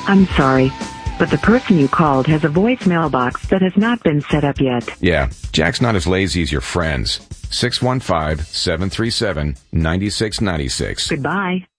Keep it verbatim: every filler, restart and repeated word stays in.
I'm sorry, but the person you called has a voicemail box that has not been set up yet. Yeah, Jack's not as lazy as your friends. six one five, seven three seven, nine six nine six. Goodbye.